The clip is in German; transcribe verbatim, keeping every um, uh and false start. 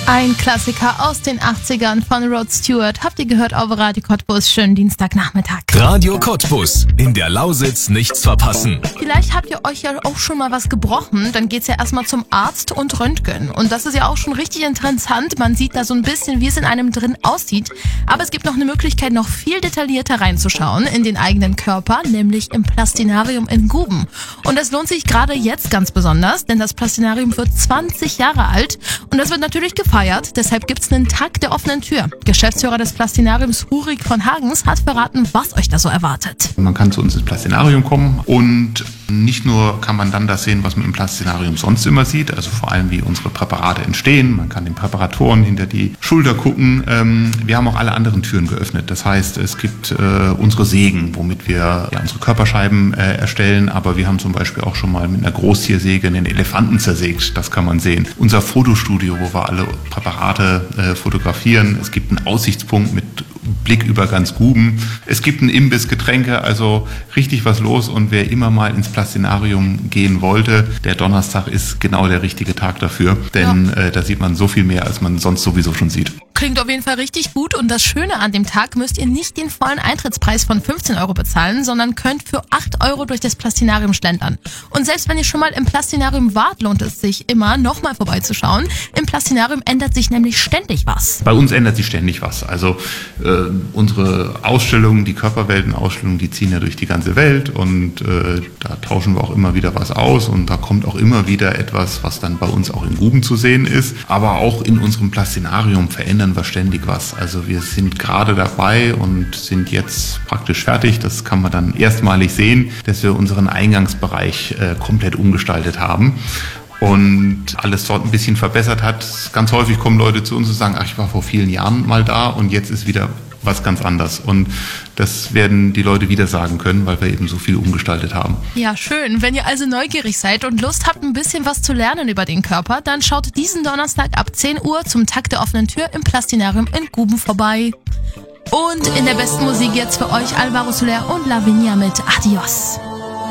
Ein Klassiker aus den achtzigern von Rod Stewart. Habt ihr gehört auf Radio Cottbus? Schönen Dienstagnachmittag. Radio Cottbus. In der Lausitz nichts verpassen. Vielleicht habt ihr euch ja auch schon mal was gebrochen. Dann geht's ja erstmal zum Arzt und Röntgen. Und das ist ja auch schon richtig interessant. Man sieht da so ein bisschen, wie es in einem drin aussieht. Aber es gibt noch eine Möglichkeit, noch viel detaillierter reinzuschauen in den eigenen Körper, nämlich im Plastinarium in Guben. Und das lohnt sich gerade jetzt ganz besonders, denn das Plastinarium wird zwanzig Jahre alt. Und das wird natürlich gefeiert. Deshalb gibt's einen Tag der offenen Tür. Geschäftsführer des Plastinariums Hurik von Hagens hat verraten, was euch da so erwartet. Man kann zu uns ins Plastinarium kommen und nicht nur kann man dann das sehen, was man im Plastinarium sonst immer sieht, also vor allem wie unsere Präparate entstehen. Man kann den Präparatoren hinter die Schulter gucken. Wir haben auch alle anderen Türen geöffnet. Das heißt, es gibt unsere Sägen, womit wir ja, unsere Körperscheiben erstellen, aber wir haben zum Beispiel auch schon mal mit einer Großtiersäge einen Elefanten zersägt. Das kann man sehen. Unser Fotostudio, wo wir alle Präparate äh, fotografieren. Es gibt einen Aussichtspunkt mit Blick über ganz Guben. Es gibt einen Imbiss, Getränke, also richtig was los. Und wer immer mal ins Plastinarium gehen wollte, der Donnerstag ist genau der richtige Tag dafür. Denn ja. äh, da sieht man so viel mehr, als man sonst sowieso schon sieht. Klingt auf jeden Fall richtig gut und das Schöne an dem Tag, müsst ihr nicht den vollen Eintrittspreis von fünfzehn Euro bezahlen, sondern könnt für acht Euro durch das Plastinarium schlendern. Und selbst wenn ihr schon mal im Plastinarium wart, lohnt es sich immer, nochmal vorbeizuschauen. Im Plastinarium ändert sich nämlich ständig was. Bei uns ändert sich ständig was. Also äh, unsere Ausstellungen, die Körperweltenausstellungen, die ziehen ja durch die ganze Welt und äh, da tauschen wir auch immer wieder was aus und da kommt auch immer wieder etwas, was dann bei uns auch in Guben zu sehen ist. Aber auch in unserem Plastinarium verändern wir ständig was. Also wir sind gerade dabei und sind jetzt praktisch fertig. Das kann man dann erstmalig sehen, dass wir unseren Eingangsbereich äh, komplett umgestaltet haben und alles dort ein bisschen verbessert hat. Ganz häufig kommen Leute zu uns und sagen, ach, ich war vor vielen Jahren mal da und jetzt ist wieder was ganz anders. Und das werden die Leute wieder sagen können, weil wir eben so viel umgestaltet haben. Ja, schön. Wenn ihr also neugierig seid und Lust habt, ein bisschen was zu lernen über den Körper, dann schaut diesen Donnerstag ab zehn Uhr zum Tag der offenen Tür im Plastinarium in Guben vorbei. Und in der besten Musik jetzt für euch Alvaro Soler und Lavinia mit Adios.